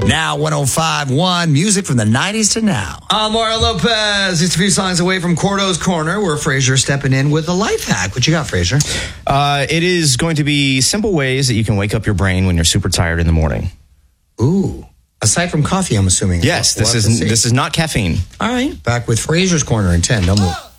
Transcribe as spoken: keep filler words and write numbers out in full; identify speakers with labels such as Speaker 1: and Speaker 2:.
Speaker 1: Now, one oh five point one, music from the nineties to now.
Speaker 2: I'm Mario Lopez. It's a few songs away from Cordo's Corner, where Fraser stepping in with a life hack. What you got, Fraser?
Speaker 3: Uh, it is going to be simple ways that you can wake up your brain when you're super tired in the morning.
Speaker 1: Ooh. Aside from coffee, I'm assuming.
Speaker 3: Yes,
Speaker 1: We'll
Speaker 3: this
Speaker 1: have to
Speaker 3: is
Speaker 1: see.
Speaker 3: this is not caffeine.
Speaker 1: All right. Back with Fraser's Corner in ten. No more.